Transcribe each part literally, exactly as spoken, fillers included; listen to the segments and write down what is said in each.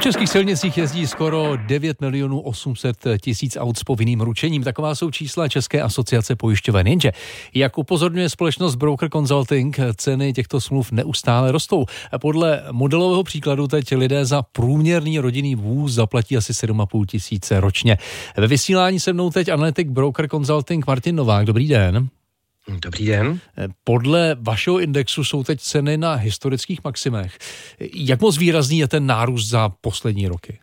českých silnicích jezdí skoro devět milionů osm set tisíc aut s povinným ručením. Taková jsou čísla České asociace pojišťoven. Jenže, jak upozorňuje společnost Broker Consulting, ceny těchto smluv neustále rostou. Podle modelového příkladu teď lidé za průměrný rodinný vůz zaplatí asi sedm a půl tisíce ročně. Ve vysílání se mnou teď analytik Broker Consulting Martin Novák. Dobrý den. Dobrý den. Podle vašeho indexu jsou teď ceny na historických maximech. Jak moc výrazný je ten nárůst za poslední roky?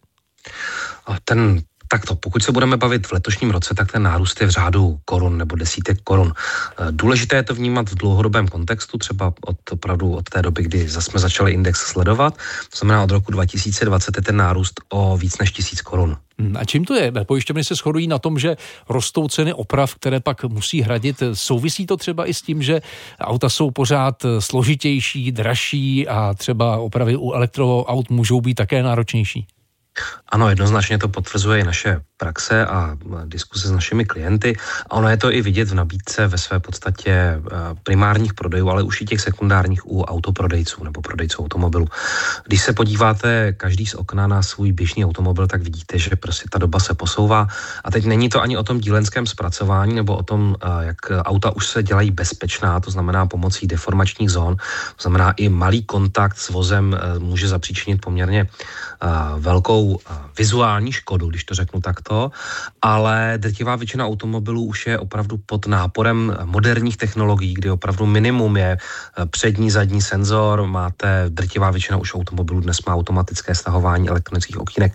A ten Takto, pokud se budeme bavit v letošním roce, tak ten nárůst je v řádu korun nebo desítek korun. Důležité je to vnímat v dlouhodobém kontextu, třeba od, opravdu od té doby, kdy jsme začali index sledovat. To znamená, od roku dva tisíce dvacet je ten nárůst o víc než tisíc korun. A čím to je? Pojišťovny se shodují na tom, že rostou ceny oprav, které pak musí hradit. Souvisí to třeba i s tím, že auta jsou pořád složitější, dražší a třeba opravy u elektroaut můžou být také náročnější? Ano, jednoznačně to potvrzuje i naše praxe a diskuse s našimi klienty. A ono je to i vidět v nabídce ve své podstatě primárních prodejů, ale už i těch sekundárních u autoprodejců nebo prodejců automobilů. Když se podíváte každý z okna na svůj běžný automobil, tak vidíte, že prostě ta doba se posouvá. A teď není to ani o tom dílenském zpracování nebo o tom, jak auta už se dělají bezpečná, to znamená pomocí deformačních zón. To znamená i malý kontakt s vozem může zapříčinit poměrně velkou vizuální škodu, když to řeknu takto, ale drtivá většina automobilů už je opravdu pod náporem moderních technologií, kdy opravdu minimum je přední, zadní senzor, máte drtivá většina už automobilů dnes má automatické stahování elektronických okýnek.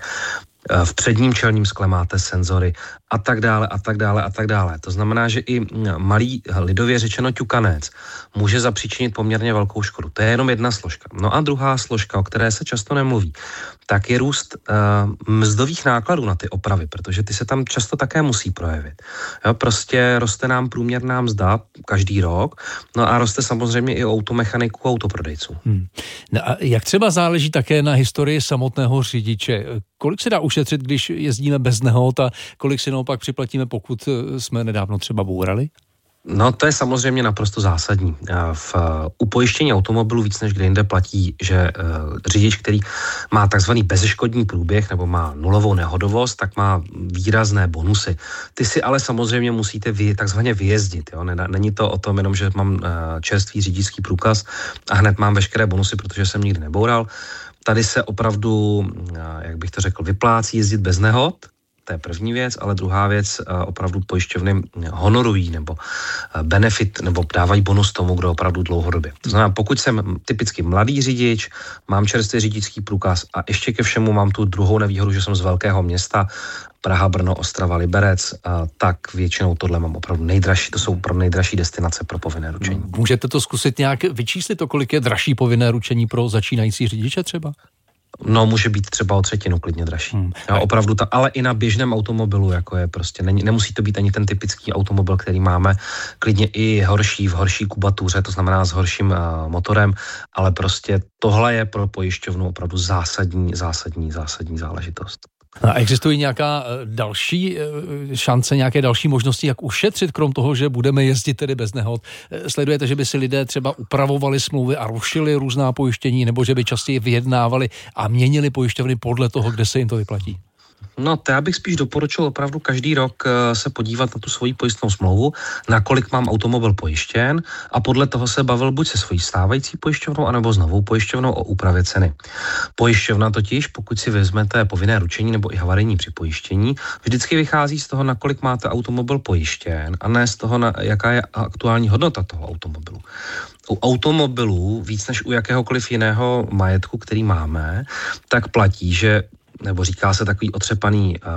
V předním čelním skle máte senzory a tak dále a tak dále a tak dále. To znamená, že i malý, lidově řečeno ťukanec, může zapříčinit poměrně velkou škodu. To je jenom jedna složka. No a druhá složka, o které se často nemluví, tak je růst uh, mzdových nákladů na ty opravy, protože ty se tam často také musí projevit. Jo, prostě roste nám průměrná mzda každý rok, no a roste samozřejmě i automechaniků a autoprodejců. Hmm. No a jak třeba záleží také na historii samotného řidiče? Kolik se dá ušetřit, když jezdíme bez nehod a kolik si naopak připlatíme, pokud jsme nedávno třeba bourali? No to je samozřejmě naprosto zásadní. V upojištění automobilu víc než kde jinde platí, že uh, řidič, který má takzvaný bezškodní průběh nebo má nulovou nehodovost, tak má výrazné bonusy. Ty si ale samozřejmě musíte vy, takzvaně vyjezdit. Jo? Není to o tom jenom, že mám uh, čerstvý řidičský průkaz a hned mám veškeré bonusy, protože jsem nikdy neboural. Tady se opravdu, jak bych to řekl, vyplácí jezdit bez nehod, to je první věc, ale druhá věc, opravdu pojišťovny honorují nebo benefit, nebo dávají bonus tomu, kdo opravdu dlouhodobě. To znamená, pokud jsem typicky mladý řidič, mám čerstvý řidičský průkaz a ještě ke všemu mám tu druhou nevýhodu, že jsem z velkého města, Praha, Brno, Ostrava, Liberec, tak většinou tohle mám opravdu nejdražší, to jsou opravdu nejdražší destinace pro povinné ručení. Můžete to zkusit nějak vyčíslit, to, kolik je dražší povinné ručení pro začínající řidiče třeba? No, může být třeba o třetinu klidně dražší. Hmm. Jo, opravdu ta, ale i na běžném automobilu, jako je prostě, ne, nemusí to být ani ten typický automobil, který máme, klidně i horší, v horší kubatuře, to znamená s horším uh, motorem, ale prostě tohle je pro pojišťovnu opravdu zásadní, zásadní, zásadní záležitost. A existují nějaká další šance, nějaké další možnosti, jak ušetřit, krom toho, že budeme jezdit tedy bez nehod? Sledujete, že by si lidé třeba upravovali smlouvy a rušili různá pojištění, nebo že by častěji vyjednávali a měnili pojišťovny podle toho, kde se jim to vyplatí? No, to já bych spíš doporučil opravdu každý rok se podívat na tu svoji pojistnou smlouvu, nakolik mám automobil pojištěn a podle toho se bavil buď se svojí stávající pojišťovnou, anebo s novou pojišťovnou o úpravě ceny. Pojišťovna totiž, pokud si vezmete povinné ručení nebo i havarijní připojištění, vždycky vychází z toho, nakolik máte automobil pojištěn a ne z toho, na, jaká je aktuální hodnota toho automobilu. U automobilů, víc než u jakéhokoliv jiného majetku, který máme, tak platí, že nebo říká se takový otřepaný, uh,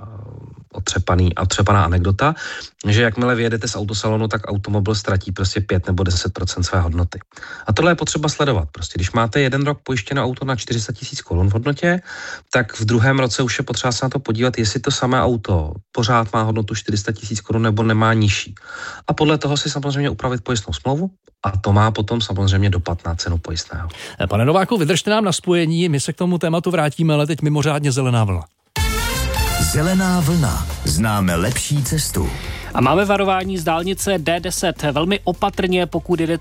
otřepaný, otřepaná anekdota, že jakmile vyjedete z autosalonu, tak automobil ztratí prostě pět nebo deset procent své hodnoty. A tohle je potřeba sledovat. Prostě když máte jeden rok pojištěné auto na čtyři sta tisíc korun v hodnotě, tak v druhém roce už je potřeba se na to podívat, jestli to samé auto pořád má hodnotu čtyři sta tisíc korun nebo nemá nižší. A podle toho si samozřejmě upravit pojistnou smlouvu a to má potom samozřejmě dopad na cenu pojistného. Pane Nováku, vydržte nám na spojení, my se k tomu tématu vrátíme, ale teď mimořádně zelená vlna. Zelená vlna. Známe lepší cestu. A máme varování z dálnice D deset. Velmi opatrně, pokud jedete